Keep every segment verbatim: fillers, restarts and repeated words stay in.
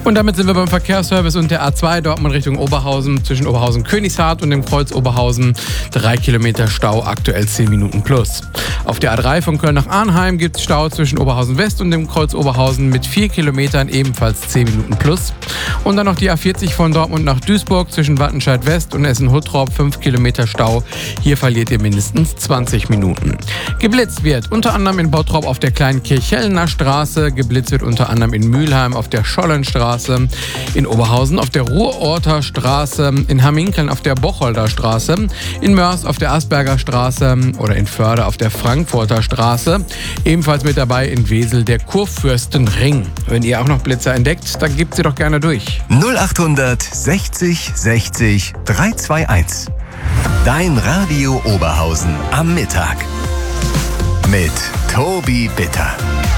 Und damit sind wir beim Verkehrsservice und der A zwei Dortmund Richtung Oberhausen zwischen Oberhausen-Königshardt und dem Kreuz Oberhausen. Drei Kilometer Stau, aktuell zehn Minuten plus. Auf der A drei von Köln nach Arnheim gibt es Stau zwischen Oberhausen West und dem Kreuz Oberhausen mit vier Kilometern, ebenfalls zehn Minuten plus. Und dann noch die A vierzig von Dortmund nach Duisburg zwischen Wattenscheid West und Essen-Huttrop, fünf Kilometer Stau. Hier verliert ihr mindestens zwanzig Minuten. Geblitzt wird unter anderem in Bottrop auf der kleinen Kirchhellener Straße. Geblitzt wird unter anderem in Mülheim auf der Schollenstraße. In Oberhausen auf der Ruhrorter Straße, in Hamminkeln auf der Bocholder Straße, in Mörs auf der Asperger Straße oder in Förde auf der Frankfurter Straße. Ebenfalls mit dabei in Wesel der Kurfürstenring. Wenn ihr auch noch Blitzer entdeckt, dann gebt sie doch gerne durch. null acht sechzig sechzig drei zwei eins. Dein Radio Oberhausen am Mittag. Mit Tobi Bitter.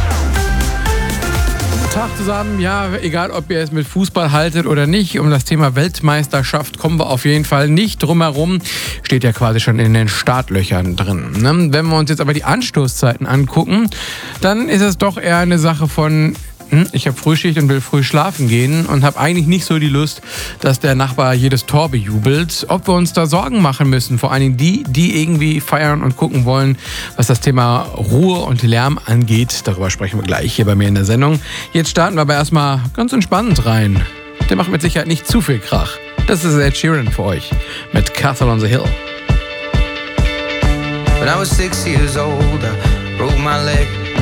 Tag zusammen, ja, egal ob ihr es mit Fußball haltet oder nicht, um das Thema Weltmeisterschaft kommen wir auf jeden Fall nicht drum herum. Steht ja quasi schon in den Startlöchern drin. Ne? Wenn wir uns jetzt aber die Anstoßzeiten angucken, dann ist es doch eher eine Sache von, ich habe Frühschicht und will früh schlafen gehen und habe eigentlich nicht so die Lust, dass der Nachbar jedes Tor bejubelt. Ob wir uns da Sorgen machen müssen, vor allen Dingen die, die irgendwie feiern und gucken wollen, was das Thema Ruhe und Lärm angeht. Darüber sprechen wir gleich hier bei mir in der Sendung. Jetzt starten wir aber erstmal ganz entspannt rein. Der macht mit Sicherheit nicht zu viel Krach. Das ist Ed Sheeran für euch mit Castle on the Hill. When I was six years old, I broke my leg.